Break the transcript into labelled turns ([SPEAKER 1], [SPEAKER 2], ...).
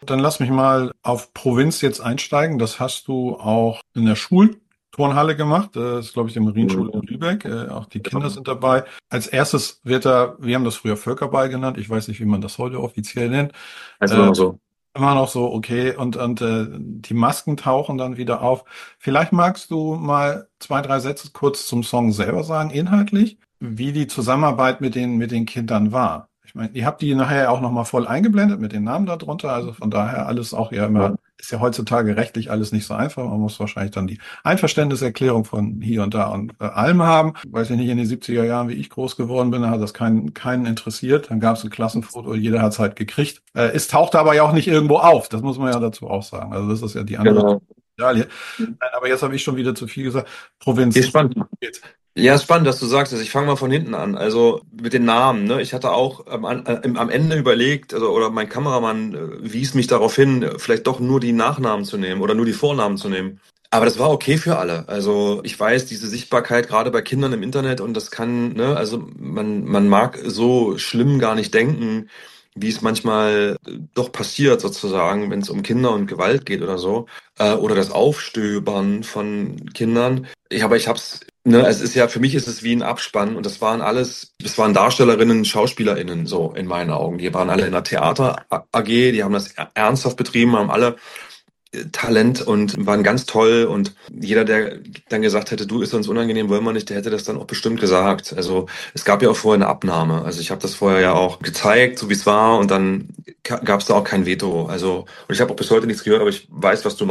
[SPEAKER 1] Dann lass mich mal auf Provinz jetzt einsteigen. Das hast du auch in der Schulturnhalle gemacht. Das ist, glaube ich, die Marienschule in Lübeck. Auch die Kinder sind dabei. Als erstes wird da, wir haben das früher Völkerball genannt. Ich weiß nicht, wie man das heute offiziell nennt.
[SPEAKER 2] Heißt immer
[SPEAKER 1] Äh,
[SPEAKER 2] noch so.
[SPEAKER 1] Immer noch so, okay. Und die Masken tauchen dann wieder auf. Vielleicht magst du mal zwei, drei Sätze kurz zum Song selber sagen, inhaltlich, wie die Zusammenarbeit mit den Kindern war. Ich meine, ihr habt die nachher auch nochmal voll eingeblendet mit den Namen darunter. Also von daher alles auch ja immer,
[SPEAKER 2] Ja.
[SPEAKER 1] ist ja heutzutage rechtlich alles nicht so einfach. Man muss wahrscheinlich dann die Einverständniserklärung von hier und da und allem haben. Weiß ich nicht, in den 70er Jahren, wie ich groß geworden bin, da hat das keinen interessiert. Dann gab es ein Klassenfoto, jeder hat es halt gekriegt. Es tauchte aber ja auch nicht irgendwo auf. Das muss man ja dazu auch sagen. Also das ist ja die andere
[SPEAKER 2] Genau.
[SPEAKER 1] Medaille. Nein, aber jetzt habe ich schon wieder zu viel gesagt.
[SPEAKER 2] Ist
[SPEAKER 1] Provinz.
[SPEAKER 2] spannend.
[SPEAKER 1] Jetzt.
[SPEAKER 2] Ja, ist spannend, dass du sagst. Also ich fange mal von hinten an. Also mit den Namen. Ne? Ich hatte auch am Ende überlegt, also, oder mein Kameramann wies mich darauf hin, vielleicht doch nur die Nachnamen zu nehmen oder nur die Vornamen zu nehmen. Aber das war okay für alle. Also ich weiß, diese Sichtbarkeit gerade bei Kindern im Internet und das kann, ne, also man mag so schlimm gar nicht denken, wie es manchmal doch passiert sozusagen, wenn es um Kinder und Gewalt geht oder so, oder das Aufstöbern von Kindern. Ich hab's, ne, es ist ja, für mich ist es wie ein Abspann und das waren Darstellerinnen, SchauspielerInnen, so in meinen Augen. Die waren alle in der Theater AG, die haben das ernsthaft betrieben, haben alle Talent und waren ganz toll und jeder, der dann gesagt hätte, du, ist uns unangenehm, wollen wir nicht, der hätte das dann auch bestimmt gesagt. Also es gab ja auch vorher eine Abnahme. Also ich habe das vorher ja auch gezeigt, so wie es war und dann gab es da auch kein Veto. Also und ich habe auch bis heute nichts gehört, aber ich weiß, was du